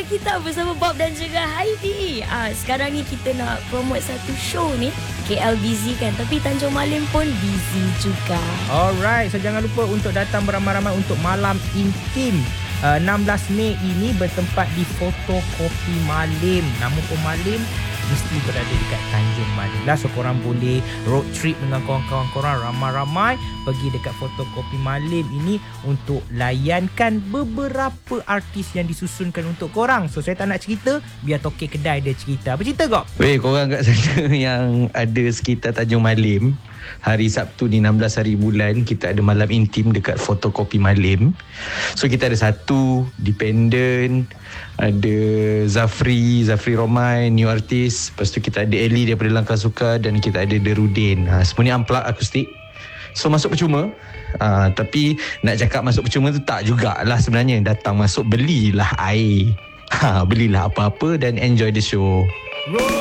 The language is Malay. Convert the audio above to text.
kita bersama Bob dan juga Heidi. Sekarang ni kita nak promote satu show ni. KL busy kan, tapi Tanjung Malim pun busy juga. Alright, so jangan lupa untuk datang beramai-ramai untuk Malam Intim. 16 Mei ini bertempat di Fotokopi Malim. Nama pun Malim, mesti berada dekat Tanjung Malim lah. So korang boleh road trip dengan kawan-kawan korang ramai-ramai pergi dekat Fotokopi Malim ini untuk layankan beberapa artis yang disusunkan untuk korang. So saya tak nak cerita, biar Tokek Kedai dia cerita. Apa cerita kau? Weh, korang kat sana yang ada sekitar Tanjung Malim, hari Sabtu ni 16 hari bulan kita ada Malam Intim dekat Fotokopi Malim. So kita ada satu dependent, ada Zafri Romai, new artist. Lepas tu kita ada Ellie daripada Langkah Suka, dan kita ada Derudin. Semua ni unplugged akustik. So masuk percuma. Tapi nak cakap masuk percuma tu tak jugalah sebenarnya. Datang masuk, belilah air, belilah apa-apa dan enjoy the show.